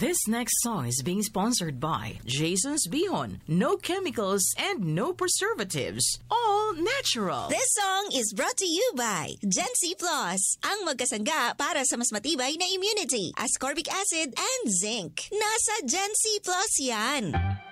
This next song is being sponsored by Jason's Bihon. No chemicals and no preservatives. All natural. This song is brought to you by Gen C Plus, ang magkasangga para sa mas matibay na immunity, ascorbic acid and zinc. Nasa Gen C Plus yan.